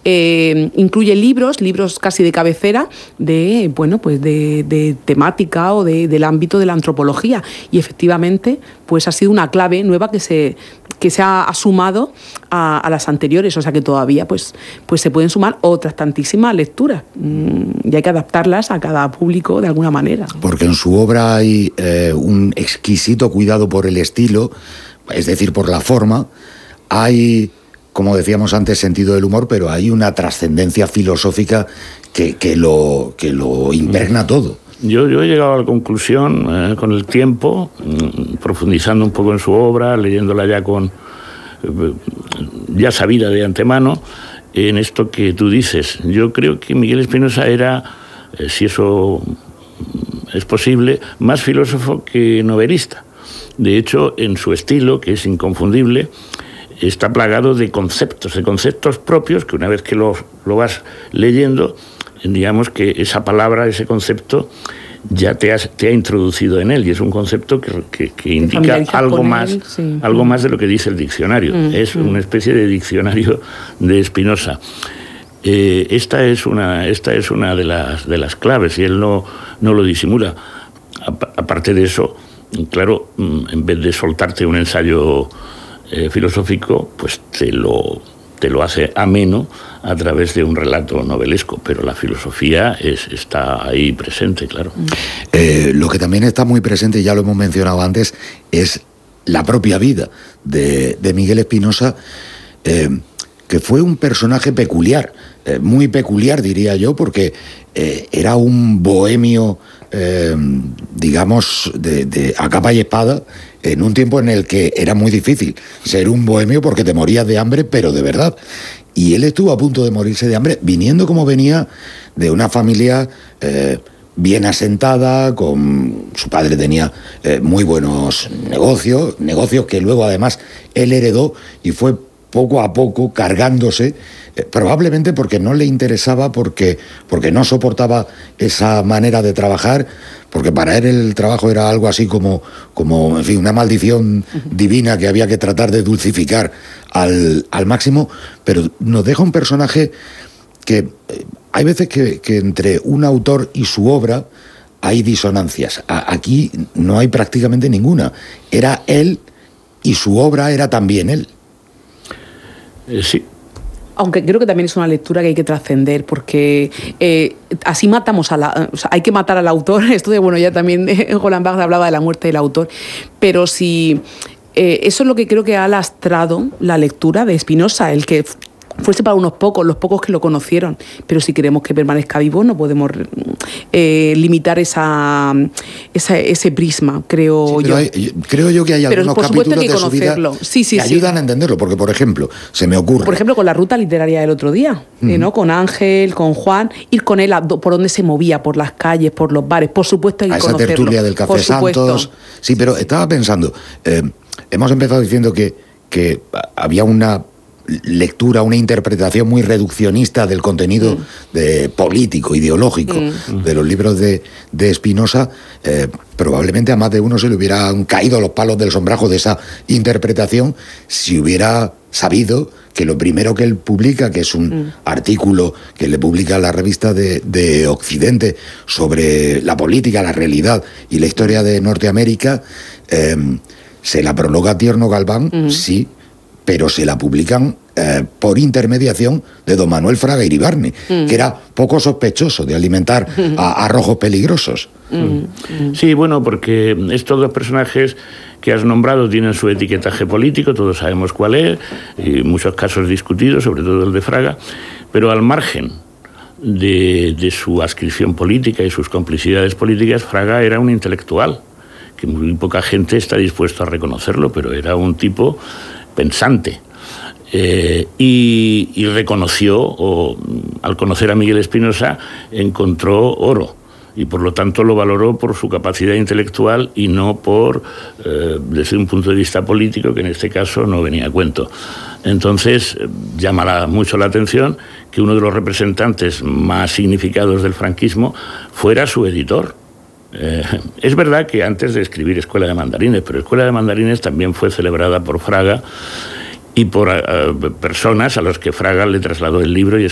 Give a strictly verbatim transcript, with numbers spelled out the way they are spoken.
eh, incluye libros, libros casi de cabecera, de, bueno, pues de, de temática o de, del ámbito de la antropología. Y efectivamente, pues ha sido una clave nueva que se, que se ha, ha sumado a, a las anteriores, o sea que todavía pues, pues se pueden sumar otras tantísimas lecturas mm, y hay que adaptarlas a cada público de alguna manera. Porque en su obra hay eh, un exquisito cuidado por el estilo, es decir, por la forma. Hay, como decíamos antes, sentido del humor, pero hay una trascendencia filosófica que, que, lo, que lo impregna todo. Yo, yo he llegado a la conclusión eh, con el tiempo, mm, profundizando un poco en su obra, leyéndola ya con eh, ya sabida de antemano, en esto que tú dices. Yo creo que Miguel Espinosa era, eh, si eso es posible, más filósofo que novelista. De hecho, en su estilo, que es inconfundible, está plagado de conceptos, de conceptos propios, que una vez que lo, lo vas leyendo, digamos que esa palabra, ese concepto, ya te, has, te ha introducido en él, y es un concepto que, que, que indica algo más, él, sí. algo más de lo que dice el diccionario. Mm, es mm. una especie de diccionario de Espinosa. Eh, esta es una, esta es una de las, de las claves, y él no, no lo disimula. Aparte de eso, claro, en vez de soltarte un ensayo eh, filosófico, pues te lo, te lo hace ameno a través de un relato novelesco, pero la filosofía es, está ahí presente, claro. Eh, lo que también está muy presente, ya lo hemos mencionado antes, es la propia vida de, de Miguel Espinosa, eh, que fue un personaje peculiar, eh, muy peculiar diría yo, porque eh, era un bohemio, eh, digamos, de, de a capa y espada, en un tiempo en el que era muy difícil ser un bohemio porque te morías de hambre, pero de verdad. Y él estuvo a punto de morirse de hambre, viniendo como venía de una familia eh, bien asentada, con su padre tenía eh, muy buenos negocios, negocios que luego además él heredó y fue poco a poco cargándose, eh, probablemente porque no le interesaba, porque, porque no soportaba esa manera de trabajar, porque para él el trabajo era algo así como, como en fin, una maldición divina que había que tratar de dulcificar al, al máximo, pero nos deja un personaje que eh, hay veces que, que entre un autor y su obra hay disonancias. A, aquí no hay prácticamente ninguna. Era él y su obra era también él. Eh, sí. Aunque creo que también es una lectura que hay que trascender, porque eh, así matamos a la... O sea, hay que matar al autor. Esto de, bueno, ya también Roland Barthes hablaba de la muerte del autor, pero si... Eh, eso es lo que creo que ha lastrado la lectura de Espinosa, el que fuese para unos pocos, los pocos que lo conocieron, pero si queremos que permanezca vivo no podemos eh, limitar esa, esa, ese prisma, creo sí, yo. Hay, creo yo que hay pero algunos por supuesto capítulos hay que de conocerlo. su vida sí, sí, que sí. ayudan a entenderlo, porque por ejemplo, se me ocurre... Por ejemplo, con la ruta literaria del otro día, uh-huh. eh, ¿no? Con Ángel, con Juan, ir con él a, por donde se movía, por las calles, por los bares, por supuesto hay que a esa conocerlo. Tertulia del Café Santos. Sí, pero estaba pensando, eh, hemos empezado diciendo que, que había una lectura, una interpretación muy reduccionista del contenido mm. de, político, ideológico mm. de los libros de, de Espinosa. Eh, probablemente a más de uno se le hubieran caído los palos del sombrajo de esa interpretación si hubiera sabido que lo primero que él publica, que es un mm. artículo que le publica la revista de, de Occidente sobre la política, la realidad y la historia de Norteamérica, eh, se la prologa Tierno Galván, mm. sí, pero se la publican eh, por intermediación de don Manuel Fraga Iribarne, mm. que era poco sospechoso de alimentar a, a rojos peligrosos. Mm. Sí, bueno, porque estos dos personajes que has nombrado tienen su etiquetaje político, todos sabemos cuál es, y en muchos casos discutidos, sobre todo el de Fraga, pero al margen de, de su adscripción política y sus complicidades políticas, Fraga era un intelectual, que muy poca gente está dispuesto a reconocerlo, pero era un tipo pensante. Eh, y, y reconoció, o al conocer a Miguel Espinosa, encontró oro, y por lo tanto lo valoró por su capacidad intelectual y no por, eh, desde un punto de vista político, que en este caso no venía a cuento. Entonces, llama mucho la atención que uno de los representantes más significados del franquismo fuera su editor. Eh, es verdad que antes de escribir Escuela de Mandarines, pero Escuela de Mandarines también fue celebrada por Fraga y por uh, personas a las que Fraga le trasladó el libro y